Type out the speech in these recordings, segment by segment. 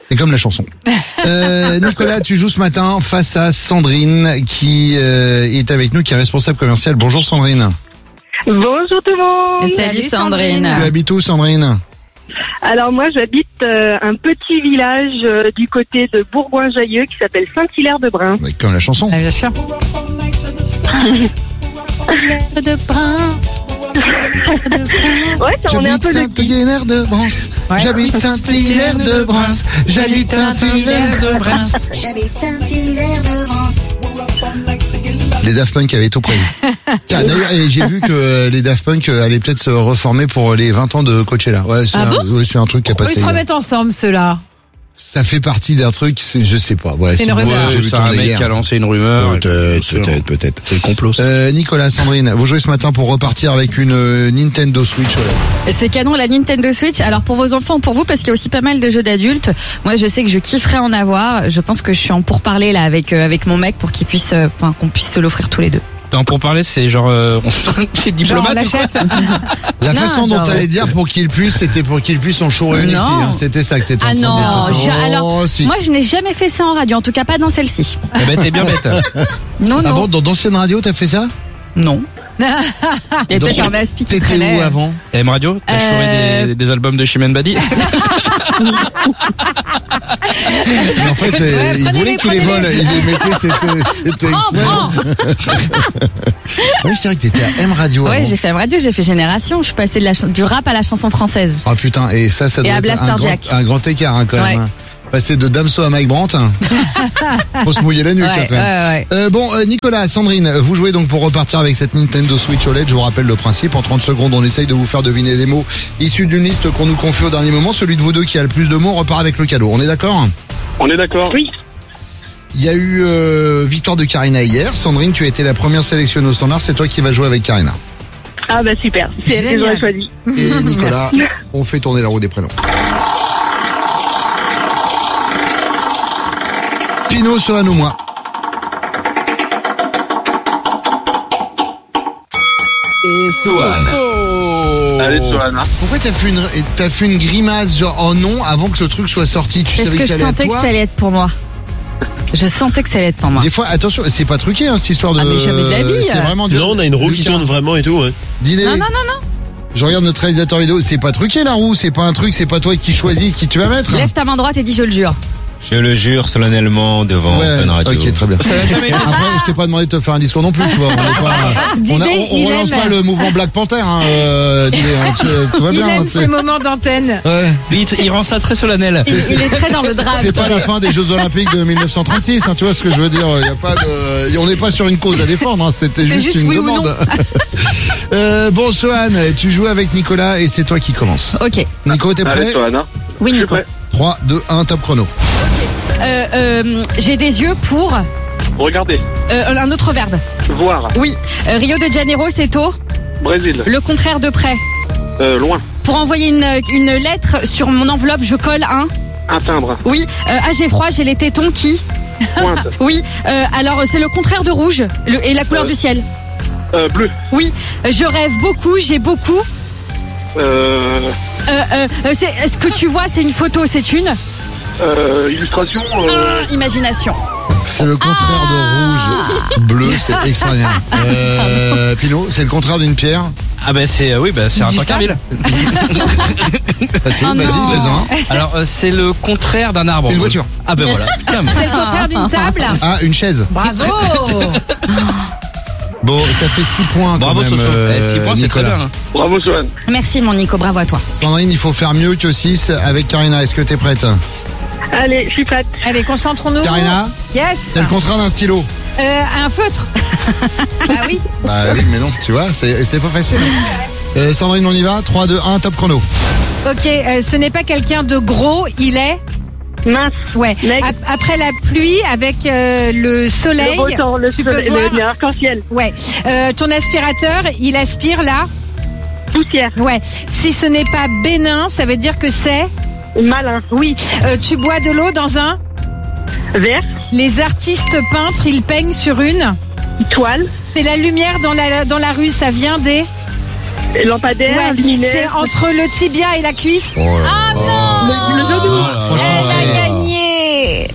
C'est comme la chanson. Nicolas, tu joues ce matin face à Sandrine qui est avec nous, qui est responsable commercial. Bonjour Sandrine. Bonjour tout le monde. Salut Sandrine. Tu habites où Sandrine? Alors moi j'habite un petit village du côté de Bourgoin-Jallieu qui s'appelle Saint-Hilaire-de-Brun. Ouais, comme la chanson. Ah, bien sûr. de Brun. Ouais, ça on est un peu le Saint-Hilaire-de-Brun. Ouais. J'habite Saint-Hilaire-de-Brun. J'habite Saint-Hilaire-de-Brun. J'habite Saint-Hilaire-de-Brun. Les Daft Punk avaient tout prévu. Tiens, d'ailleurs, j'ai vu que les Daft Punk allaient peut-être se reformer pour les 20 ans de Coachella. Ouais, c'est c'est un truc qui a passé. Ils se remettent ensemble, ceux-là. Ça fait partie d'un truc, je sais pas. Ouais, C'est une rumeur. j'ai vu C'est tourner un mec hier. qui a lancé une rumeur. Peut-être. C'est le complot. ça. Nicolas, Sandrine, vous jouez ce matin pour repartir avec une Nintendo Switch. C'est canon la Nintendo Switch. Alors pour vos enfants ou pour vous, parce qu'il y a aussi pas mal de jeux d'adultes. Moi, je sais que je kifferais en avoir. Je pense que je suis en pourparlers là avec mon mec pour qu'il puisse, qu'on puisse se l'offrir tous les deux. Non, pour parler, c'est genre, c'est Genre on diplomate. ou quoi l'achète. La Non, façon dont genre- t'allais dire pour qu'il puisse, c'était pour qu'il puisse en chourer une Non. ici. Hein. C'était ça que t'étais Ah en train non, de dire. alors si. moi je n'ai jamais fait ça en radio, en tout cas pas dans celle-ci. Eh ben, t'es bien bête. Non, Ah non, bon, dans d'anciennes radios, t'as fait ça? non. Il y a Donc, peut-être un aspi qui T'étais traînait. où avant? M Radio, t'as chouré des albums de Chimène Badi. Mais en fait, il prenez-les, voulait que tu les voles. Il les mettait, c'était exprès. Oui, c'est vrai que t'étais à M Radio Ouais, avant. j'ai fait M radio, j'ai fait Génération. Je suis passée du rap à la chanson française. Ah putain, et ça doit Et à être Blaster Jack. un grand écart hein, quand Ouais. même. Hein. Passer de Damso à Mike Brandt, hein. Faut se mouiller la nuque hein, Ouais, quand même. ouais. Nicolas, Sandrine, vous jouez donc pour repartir avec cette Nintendo Switch OLED. Je vous rappelle le principe. En 30 secondes, on essaye de vous faire deviner des mots issus d'une liste qu'on nous confie au dernier moment. Celui de vous deux qui a le plus de mots repart avec le cadeau. On est d'accord? On est d'accord. Oui. Il y a eu victoire de Karina hier. Sandrine, tu as été la première sélectionnée au standard. C'est toi qui vas jouer avec Karina. Ah bah super. C'est J'aurais génial. choisi. Et Nicolas, on fait tourner la roue des prénoms. Pino, Sohan ou moi? Allez, Johanna. Pourquoi t'as fait une grimace genre oh non avant que le truc soit sorti? Tu Parce savais que que je ça allait être sentais que toi? ça allait être pour moi. Je sentais que ça allait être pour moi. Des fois, attention, c'est pas truqué hein, cette histoire de. Ah, mais jamais de la vie. C'est vraiment du. Non, on a une roue qui tourne vraiment et tout, ouais. Dîner. Non, non, non, non. Je regarde notre réalisateur vidéo. C'est pas truqué la roue. C'est pas un truc. C'est pas toi qui choisis qui tu vas mettre. Lève ta main droite et dis je le jure. Je le jure solennellement devant Ouais. Fun Radio. Ok, très bien. Ça n'a jamais été. Après, je t'ai pas demandé de te faire un discours non plus, tu vois. On est pas, Disney, on il relance aime. pas le mouvement Black Panther, hein, Disney, hein, tout va Il bien. aime hein, ces moments d'antenne. ouais. Il rend ça très solennel. Il est très dans le drame. C'est pas la fin des Jeux Olympiques de 1936, hein, tu vois ce que je veux dire. Il y a pas de, on n'est pas sur une cause à défendre, hein, c'était juste une oui ou demande. Bon, Sohan, tu joues avec Nicolas et c'est toi qui commence. Ok. Nico, t'es Allez, prêt? Johanna. Oui, Je suis Nico. prêt. 3, 2, 1, top chrono. J'ai des yeux pour Regardez. un autre verbe. Voir. Oui. Rio de Janeiro, c'est au. Brésil. Le contraire de près. Loin. Pour envoyer une lettre sur mon enveloppe, je colle un. Un timbre. Oui. J'ai froid, j'ai les tétons qui. Pointe. Oui. Alors c'est le contraire de rouge et la couleur du ciel. Bleu. Oui. Je rêve beaucoup, j'ai beaucoup. Ce que tu vois, c'est une photo, c'est une Illustration. imagination. C'est le contraire de rouge. Bleu, c'est extraordinaire. Pinot, c'est le contraire d'une pierre. Ah ben c'est c'est un Du tankerville. Facile, Oh vas-y, non. fais-en un. Alors c'est le contraire d'un arbre. Une voiture. Ah ben voilà. Putain, mais- C'est le contraire d'une table. Ah, une chaise. Bravo. Bon, ça fait 6 points quand Bravo même, Soso. 6 points c'est très Nicolas. bien. hein. Bravo, Johan. Merci mon Nico, bravo à toi. Sandrine, il faut faire mieux que 6 avec Karina. Est-ce que t'es prête? Allez, je suis prête. Allez, concentrons-nous. Karina, Yes. c'est le contraire d'un stylo. Un feutre. Bah oui. Bah oui, mais non, tu vois, c'est pas facile. Sandrine, on y va. 3, 2, 1, top chrono. Ok, ce n'est pas quelqu'un de gros, il est. Mince. Ouais. Maigre. Après la pluie, avec le soleil. Le beau temps, le tu soleil, peux voir. le arc-en-ciel. Ouais. Ton aspirateur, il aspire là. Poussière. Ouais. Si ce n'est pas bénin, ça veut dire que c'est. Malin. Oui. Tu bois de l'eau dans un. Vert. Les artistes peintres, ils peignent sur une. Toile. C'est la lumière dans la rue, ça vient des. Lampadaire. Ouais. C'est Luminaire. entre le tibia et la cuisse. Oh là là. Ah non. Le genou. Non, franchement, Elle a ouais. gagné.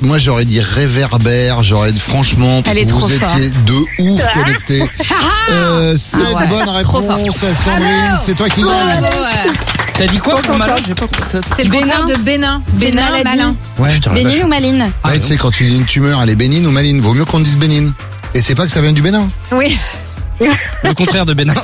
moi j'aurais dit réverbère, franchement, Elle est vous trop étiez forte. de ouf connectés. 7 ouais. bonnes Trop réponses, fort. Sandrine, c'est toi qui gagne. Bravo, ouais. T'as dit quoi pour malin? J'ai pas C'est le contraire de Bénin. Bénin, maladie. malin. Ouais. Bénine ou Maline? Ouais, tu sais, quand tu dis une tumeur, elle est bénigne ou maligne, vaut mieux qu'on dise bénigne. Et c'est pas que ça vient du Bénin. Oui. Le contraire de Bénin.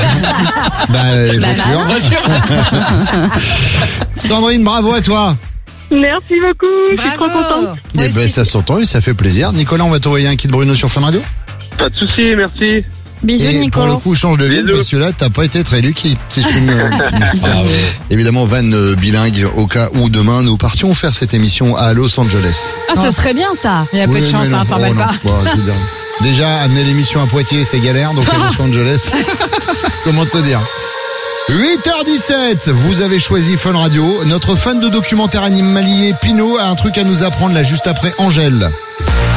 Voiture. Sandrine, bravo à toi. Merci beaucoup, je suis trop contente. Eh ben, ça s'entend et ça fait plaisir. Nicolas, on va t'envoyer un kit Bruno sur Fun Radio. Pas de soucis, merci. Bisous, Et Nico. pour le coup, change de ville, Bisous. parce que là, t'as pas été très lucky, si je puis me... Évidemment, van bilingue, au cas où demain, nous partions faire cette émission à Los Angeles. Ah, ce serait bien ça. Il y a peu de chance, hein, t'emballes pas. Je veux dire, déjà, amener l'émission à Poitiers, c'est galère, donc à Los Angeles, comment te dire 8h17, vous avez choisi Fun Radio. Notre fan de documentaire animalier, Pinot, a un truc à nous apprendre là juste après Angèle.